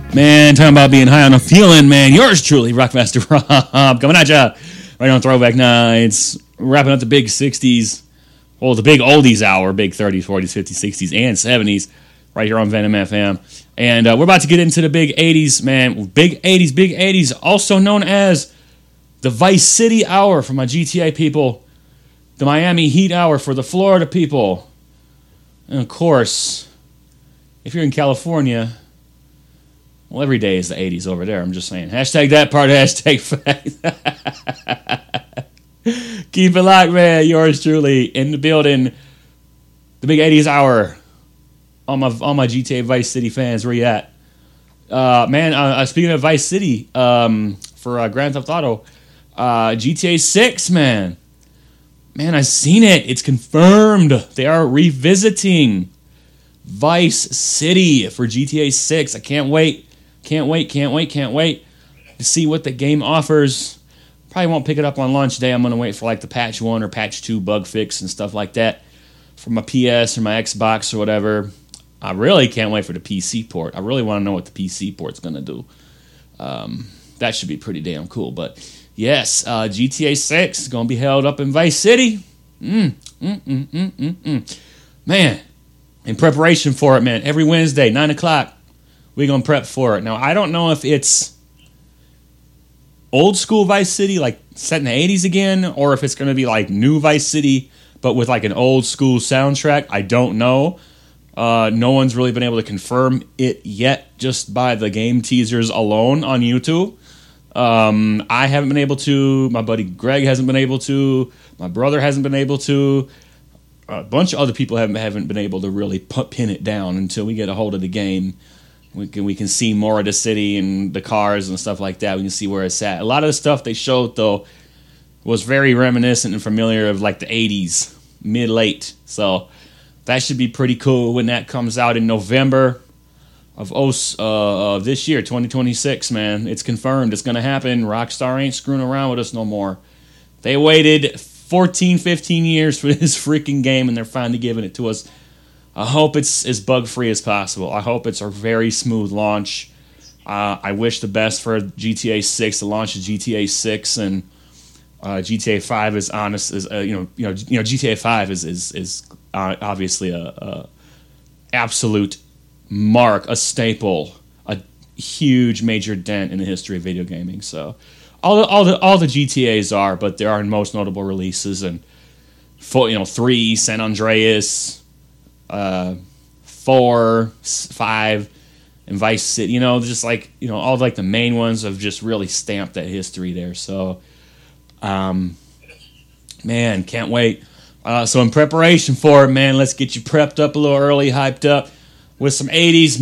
Man, talking about being high on a feeling, man. Yours truly, Rockmaster Rob, coming at ya right on Throwback Nights. Wrapping up the big 60s. Well, the big oldies hour, big 30s, 40s, 50s, 60s, and 70s right here on Venom FM. And we're about to get into the big 80s, man. Big 80s, also known as the Vice City hour for my GTA people, the Miami Heat hour for the Florida people. And, of course, if you're in California, well, every day is the 80s over there. I'm just saying. Hashtag that part, hashtag fact. Keep it locked, man. Yours truly in the building. The big 80s hour. All my GTA Vice City fans, where you at? Man, speaking of Vice City, for Grand Theft Auto, GTA 6, man. Man, I've seen it. It's confirmed. They are revisiting Vice City for GTA 6. I can't wait. Can't wait to see what the game offers. Probably won't pick it up on launch day. I'm going to wait for like the patch 1 or patch 2 bug fix and stuff like that for my PS or my Xbox or whatever. I really can't wait for the PC port. I really want to know what the PC port's going to do. That should be pretty damn cool. But yes, GTA 6 is going to be held up in Vice City. Man, in preparation for it, man, every Wednesday, 9 o'clock, we're going to prep for it. Now, I don't know if it's old school Vice City, like set in the 80s again, or if it's going to be like new Vice City, but with like an old school soundtrack. I don't know. No one's really been able to confirm it yet just by the game teasers alone on YouTube. I haven't been able to. My buddy Greg hasn't been able to. My brother hasn't been able to. A bunch of other people haven't been able to really pin it down until we get a hold of the game. We can see more of the city and the cars and stuff like that. We can see where it's at. A lot of the stuff they showed, though, was very reminiscent and familiar of like the 80s, mid-late. So that should be pretty cool when that comes out in November of this year, 2026, man. It's confirmed. It's going to happen. Rockstar ain't screwing around with us no more. They waited 14, 15 years for this freaking game, and they're finally giving it to us. I hope it's as bug-free as possible. I hope it's a very smooth launch. I wish the best for GTA 6, the launch of GTA 6, and GTA 5 is honest. GTA 5 is obviously a absolute mark, a staple, a huge major dent in the history of video gaming. So all the GTAs are, but there are most notable releases, and 3, San Andreas, 4, 5, and Vice City. Just like all like the main ones have just really stamped that history there. So, man, can't wait. So in preparation for it, man, let's get you prepped up a little early, hyped up with some 80s